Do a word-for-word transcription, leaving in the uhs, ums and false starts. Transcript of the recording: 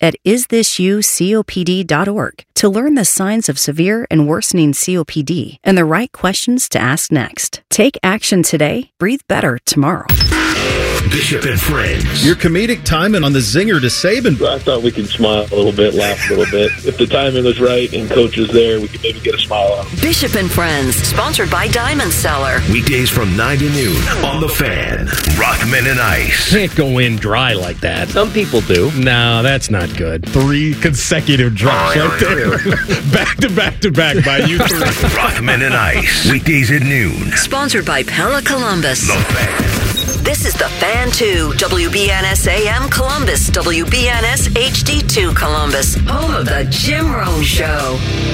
at is this you C O P D dot org to learn the signs of severe and worsening C O P D and the right questions to ask next. Take action today. Breathe better tomorrow. Bishop and Friends. Your comedic timing on the zinger to Saban. I thought we could smile a little bit, laugh a little bit. If the timing was right and coach was there, we could maybe get a smile out of him. Bishop and Friends, sponsored by Diamond Cellar. Weekdays from nine to noon on The Fan. Rockman and Ice. Can't go in dry like that. Some people do. No, that's not good. Three consecutive drops right there. back to back to back by you three. Rockman and Ice. Weekdays at noon. Sponsored by Pella Columbus. The Fan. This is The Fan two, W B N S A M Columbus, W B N S H D two Columbus, home of the Jim Rome Show.